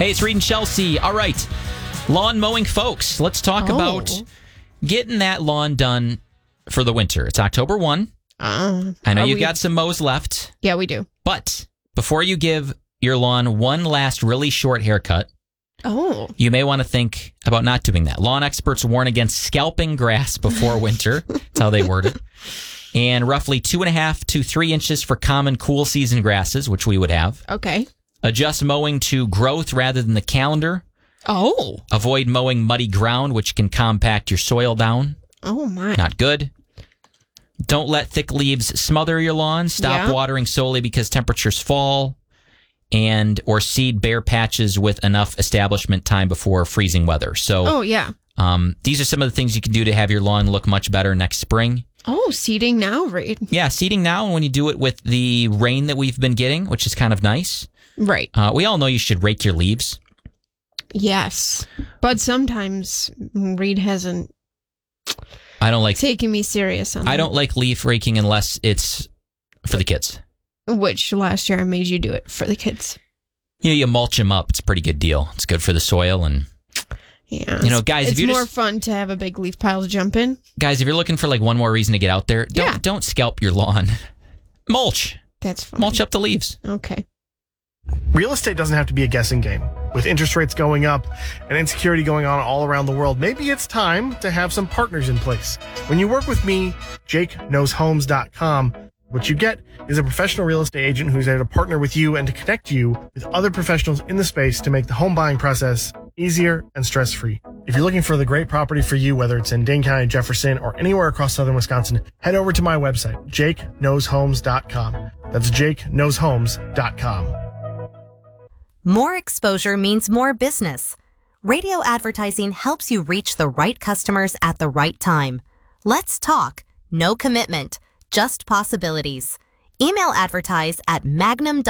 Hey, it's Reed and Chelsea. All right. Lawn mowing folks. Let's talk about getting that lawn done for the winter. It's October 1. I know you got some mows left. Yeah, we do. But before you give your lawn one last really short haircut, you may want to think about not doing that. Lawn experts warn against scalping grass before winter. That's how they word it. And roughly 2.5 to 3 inches for common cool season grasses, which we would have. Okay. Adjust mowing to growth rather than the calendar. Avoid mowing muddy ground, which can compact your soil down. Oh, my. Not good. Don't let thick leaves smother your lawn. Stop watering solely because temperatures fall. Or seed bare patches with enough establishment time before freezing weather. So, these are some of the things you can do to have your lawn look much better next spring. Seeding now, Reed. Yeah, seeding now, and when you do it with the rain that we've been getting, which is kind of nice. Right. We all know you should rake your leaves. Yes. But sometimes Reed hasn't taken me serious on that. I don't like leaf raking unless it's for the kids. Which last year I made you do it for the kids. You mulch them up. It's a pretty good deal. It's good for the soil. And, guys, it's more fun to have a big leaf pile to jump in. Guys, if you're looking for one more reason to get out there, don't scalp your lawn. Mulch. That's fine. Mulch up the leaves. Okay. Real estate doesn't have to be a guessing game. With interest rates going up and insecurity going on all around the world, maybe it's time to have some partners in place. When you work with me, JakeKnowsHomes.com, what you get is a professional real estate agent who's there to partner with you and to connect you with other professionals in the space to make the home buying process easier and stress-free. If you're looking for the great property for you, whether it's in Dane County, Jefferson, or anywhere across southern Wisconsin, head over to my website, JakeKnowsHomes.com. That's JakeKnowsHomes.com. More exposure means more business. Radio advertising helps you reach the right customers at the right time. Let's talk. No commitment, just possibilities. Email advertise at magnum.com.